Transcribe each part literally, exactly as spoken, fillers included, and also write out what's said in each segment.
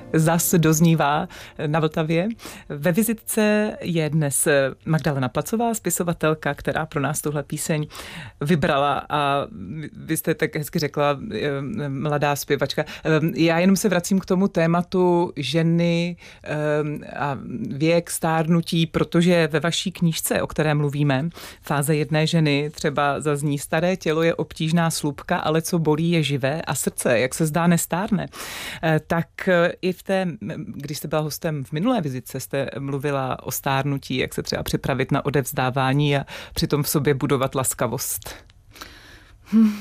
zas doznívá na Vltavě. Ve vizitce je dnes Magdalena Placová, spisovatelka, která pro nás tuhle píseň vybrala a vy jste tak hezky řekla, mladá zpěvačka. Já jenom se vracím k tomu tématu ženy a věk, stárnutí, protože ve vaší knížce, o které mluvíme, Fáze jedné ženy, třeba zazní: staré tělo je obtížná slupka, ale co bolí je živé a srdce, jak se zdá, nestárne. Tak i v té, když jste byla hostem v minulé vizitce, jste mluvila o stárnutí, jak se třeba připravit na odevzdávání a přitom v sobě budovat laskavost. Hmm.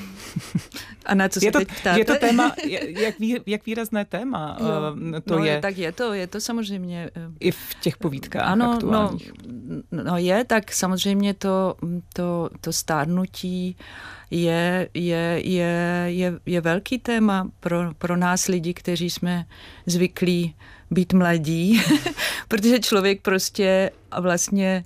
A na co se je to, teď ptáte? Je to téma, jak, vý, jak výrazné téma jo, to no, je. Tak je to, je to samozřejmě. I v těch povídkách ano, aktuálních. No, no je, tak samozřejmě to, to, to stárnutí je, je, je, je, je velký téma pro, pro nás lidi, kteří jsme zvyklí být mladí, protože člověk prostě vlastně,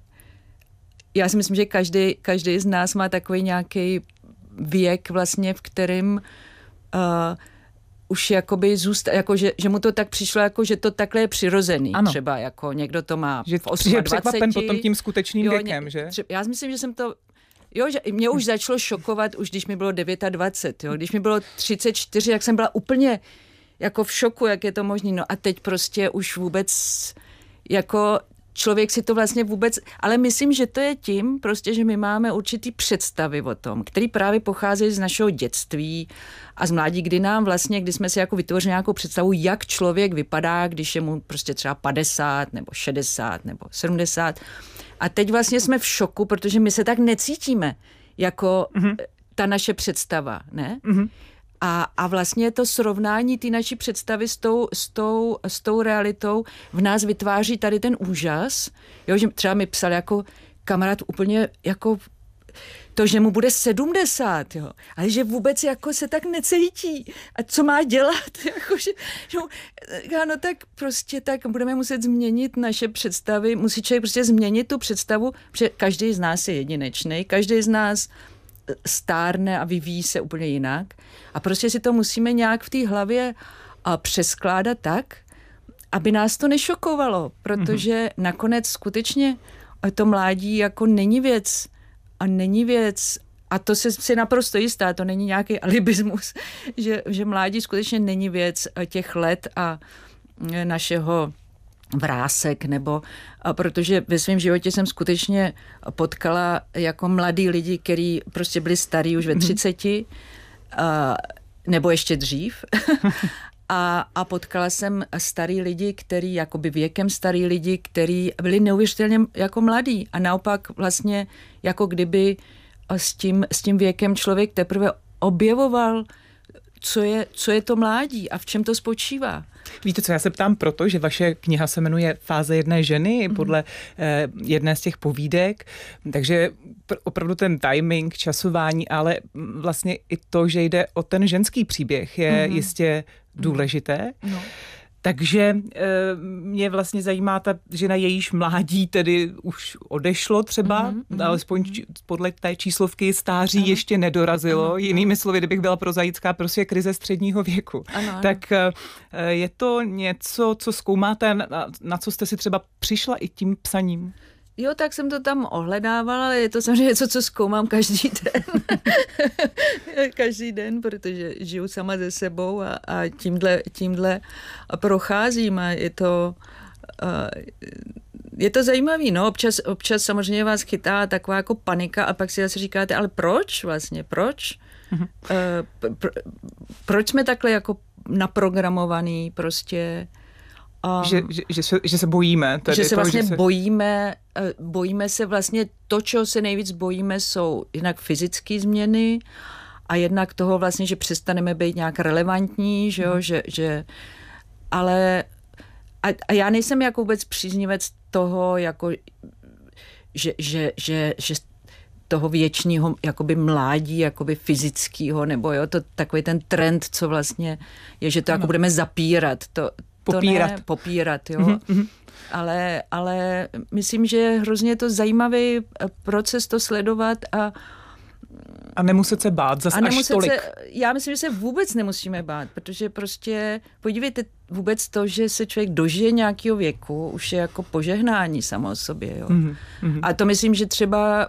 já si myslím, že každý, každý z nás má takový nějaký věk vlastně, v kterém uh, už jakoby zůstá, jako že, že mu to tak přišlo, jako že to takhle je přirozený. Ano. Třeba jako někdo to má že v osmadvaceti. Je překvapen potom tím skutečným jo, věkem, že? Třeba, já myslím, že jsem to jo, že mě už začalo šokovat, už když mi bylo dvacet devět, jo. Když mi bylo třicet čtyři, jak jsem byla úplně jako v šoku, jak je to možné. No a teď prostě už vůbec jako člověk si to vlastně vůbec, ale myslím, že to je tím prostě, že my máme určitý představy o tom, který právě pocházejí z našeho dětství a z mládí, kdy nám vlastně, kdy jsme si jako vytvořili nějakou představu, jak člověk vypadá, když je mu prostě třeba padesát nebo šedesát nebo sedmdesát. A teď vlastně jsme v šoku, protože my se tak necítíme jako mm-hmm. ta naše představa, ne? Mm-hmm. A, a vlastně to srovnání té naší představy s tou, s, tou, s tou realitou v nás vytváří tady ten úžas. Jo, že třeba mi psal jako kamarád úplně jako to, že mu bude sedmdesát, jo, ale že vůbec jako se tak necítí. A co má dělat? Jako, že, no, no tak prostě tak budeme muset změnit naše představy. Musí člověk prostě změnit tu představu, protože každý z nás je jedinečný, každý z nás stárne a vyvíjí se úplně jinak. A prostě si to musíme nějak v té hlavě přeskládat tak, aby nás to nešokovalo, protože mm-hmm. nakonec skutečně to mládí jako není věc a není věc a to se si naprosto jistá, to není nějaký alibismus, že, že mládí skutečně není věc těch let a našeho vrásek, nebo a protože ve svém životě jsem skutečně potkala jako mladý lidi, kteří prostě byli starí už ve třiceti, a, nebo ještě dřív. a, a potkala jsem starý lidi, který jakoby věkem starý lidi, kteří byli neuvěřitelně jako mladí a naopak vlastně jako kdyby s tím, s tím věkem člověk teprve objevoval, co je, co je to mládí a v čem to spočívá. Víte co, já se ptám proto, že vaše kniha se jmenuje Fáze jedné ženy, mm. podle eh, jedné z těch povídek, takže pr- opravdu ten timing, časování, ale vlastně i to, že jde o ten ženský příběh, je mm. jistě důležité. No. Takže e, mě vlastně zajímá ta žena, jejíž mládí tedy už odešlo třeba, mm-hmm, alespoň č- podle té číslovky stáří ano. ještě nedorazilo. Ano, Jinými ano. slovy, kdybych byla prozaická, prostě krize středního věku. Ano, ano. Tak e, je to něco, co zkoumáte, na, na co jste si třeba přišla i tím psaním? Jo, tak jsem to tam ohledávala, ale je to samozřejmě něco, co zkoumám každý den. každý den, protože žiju sama se sebou a, a tímhle, tímhle procházím a je to, uh, je to zajímavý. No, občas, občas samozřejmě vás chytá taková jako panika a pak si zase říkáte, ale proč vlastně, proč? Uh-huh. Uh, pro, proč jsme takhle jako naprogramovaný prostě? Um, že, že, že, se, že se bojíme. Tedy že se toho, vlastně že se... bojíme, bojíme se vlastně to, čeho se nejvíc bojíme, jsou jednak fyzické změny a jednak toho vlastně, že přestaneme být nějak relevantní, že jo, mm. že, že ale a, a já nejsem jako vůbec příznivec toho, jako že, že, že, že toho věčního jakoby mládí, jakoby fyzického, nebo jo, to takový ten trend, co vlastně je, že to no. jako budeme zapírat, to Popírat. To ne, popírat, jo. Mm-hmm. Ale, ale myslím, že je hrozně to zajímavý proces to sledovat a A nemuset se bát zase až tolik. Se, já myslím, že se vůbec nemusíme bát, protože prostě podívejte, vůbec to, že se člověk dožije nějakého věku, už je jako požehnání samo o sobě. Jo. Mm-hmm. A to myslím, že třeba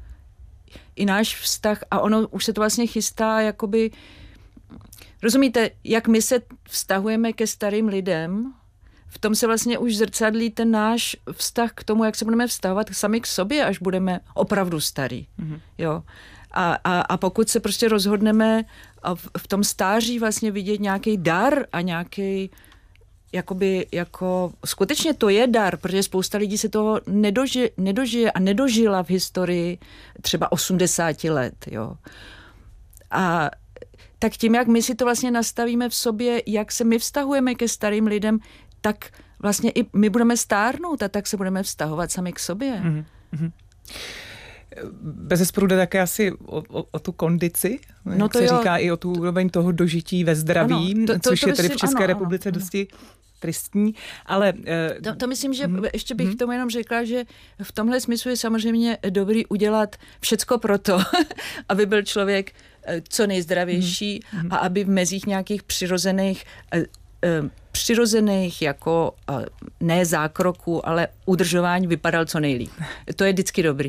i náš vztah, a ono už se to vlastně chystá, jakoby, rozumíte, jak my se vztahujeme ke starým lidem, v tom se vlastně už zrcadlí ten náš vztah k tomu, jak se budeme vztahovat sami k sobě, až budeme opravdu starý. Mm-hmm. Jo. A, a, a pokud se prostě rozhodneme v, v tom stáří vlastně vidět nějaký dar a nějaký, jakoby, jako, skutečně to je dar, protože spousta lidí se toho nedožije, nedožije a nedožila v historii třeba osmdesát let, jo. A tak tím, jak my si to vlastně nastavíme v sobě, jak se my vztahujeme ke starým lidem, tak vlastně i my budeme stárnout a tak se budeme vztahovat sami k sobě. Mm-hmm. Bezesporu jde také asi o, o, o tu kondici, no to se jo. říká i o tu úroveň toho dožití ve zdraví, ano, to, to, což to je myslím, tedy v České ano, republice ano, dosti ano. tristní, ale... Uh, to, to myslím, že hmm, ještě bych hmm. tomu jenom řekla, že v tomhle smyslu je samozřejmě dobrý udělat všecko proto, aby byl člověk co nejzdravější hmm. a aby v mezích nějakých přirozených uh, uh, přirozených jako uh, ne zákroků, ale udržování vypadal co nejlíp. To je vždycky dobrý.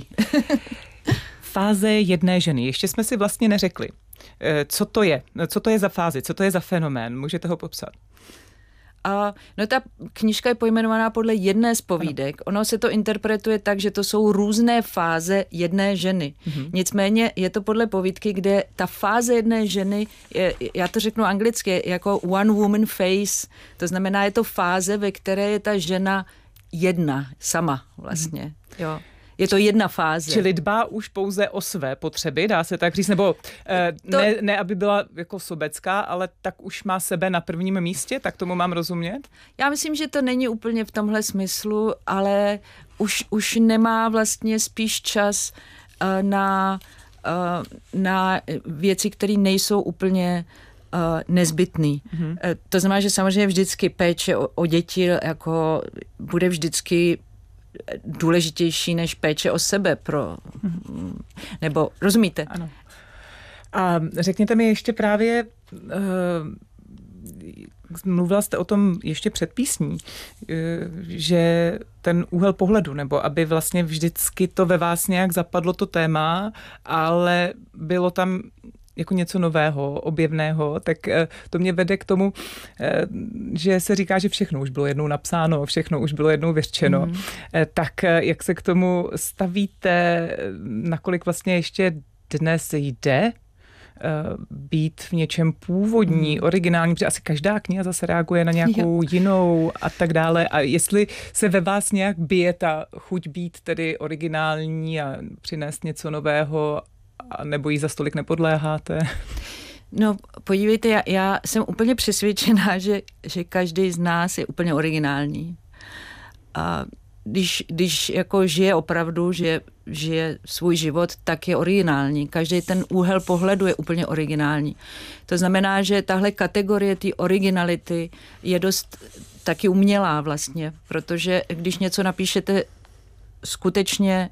Fáze jedné ženy. Ještě jsme si vlastně neřekli. Co to je? Co to je za fázi? Co to je za fenomén? Můžete ho popsat? A, no ta knížka je pojmenovaná podle jedné z povídek. Ano. Ono se to interpretuje tak, že to jsou různé fáze jedné ženy. Mm-hmm. Nicméně je to podle povídky, kde ta fáze jedné ženy, je, já to řeknu anglicky, jako one woman phase. To znamená, je to fáze, ve které je ta žena jedna, sama vlastně. Mm-hmm. Jo. Je to jedna fáze. Čili dbá už pouze o své potřeby, dá se tak říct, nebo eh, to... ne, ne, aby byla jako sobecká, ale tak už má sebe na prvním místě, tak tomu mám rozumět? Já myslím, že to není úplně v tomhle smyslu, ale už, už nemá vlastně spíš čas uh, na, uh, na věci, které nejsou úplně uh, nezbytný. Mm-hmm. Uh, to znamená, že samozřejmě vždycky péče o, o děti jako bude vždycky důležitější než péče o sebe pro, nebo rozumíte? Ano. A řekněte mi ještě právě, uh, mluvila jste o tom ještě před písní, uh, že ten úhel pohledu, nebo aby vlastně vždycky to ve vás nějak zapadlo to téma, ale bylo tam jako něco nového, objevného, tak to mě vede k tomu, že se říká, že všechno už bylo jednou napsáno, všechno už bylo jednou vyřčeno. Mm. Tak jak se k tomu stavíte, nakolik vlastně ještě dnes jde být v něčem původní, mm. originální, protože asi každá kniha zase reaguje na nějakou jo. jinou a tak dále. A jestli se ve vás nějak bije ta chuť být tedy originální a přinést něco nového, a nebo jí za stolik nepodléháte? No, podívejte, já, já jsem úplně přesvědčená, že, že každý z nás je úplně originální. A když, když jako žije opravdu, že žije svůj život, tak je originální. Každý ten úhel pohledu je úplně originální. To znamená, že tahle kategorie té originality je dost taky umělá vlastně, protože když něco napíšete skutečně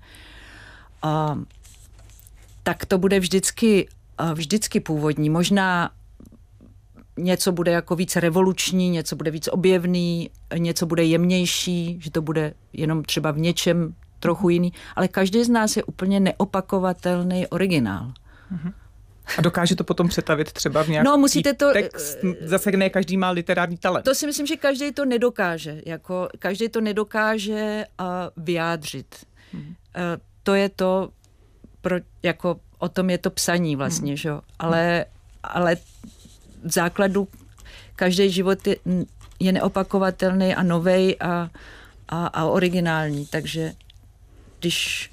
a tak to bude vždycky, vždycky původní. Možná něco bude jako víc revoluční, něco bude víc objevný, něco bude jemnější, že to bude jenom třeba v něčem trochu jiný, ale každý z nás je úplně neopakovatelný originál. A dokáže to potom přetavit třeba v nějaký no, musíte to, text? Zase ne každý má literární talent. To si myslím, že každý to nedokáže. Jako, každý to nedokáže uh, vyjádřit. Hmm. Uh, to je to, pro, jako o tom je to psaní vlastně, hmm. že jo. Ale, ale v základu každý život je, je neopakovatelný a novej a, a, a originální, takže když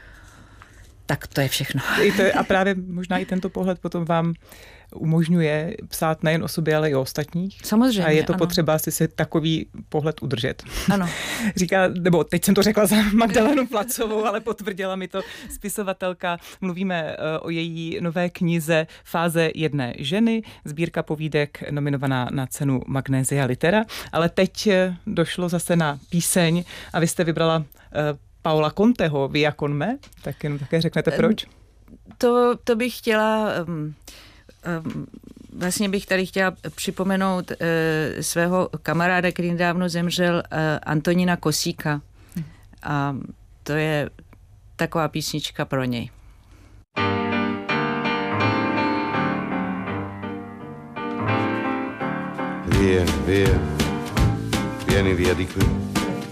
tak to je všechno. A právě možná i tento pohled potom vám umožňuje psát nejen o sobě, ale i o ostatních. Samozřejmě, a je to ano. potřeba si se takový pohled udržet. Ano. Říká, nebo teď jsem to řekla za Magdalenu Placovou, ale potvrdila mi to spisovatelka. Mluvíme o její nové knize Fáze jedné ženy, sbírka povídek nominovaná na cenu Magnesia Litera. Ale teď došlo zase na píseň a vy jste vybrala Paola Conteho Via con me, tak jenom také řeknete proč? to, to bych chtěla... Um, um, Vlastně bych tady chtěla připomenout uh, svého kamaráda, který nedávno zemřel, uh, Antonína Kosíka. Hmm. A to je taková písnička pro něj. Vieni, via, vieni via di qui.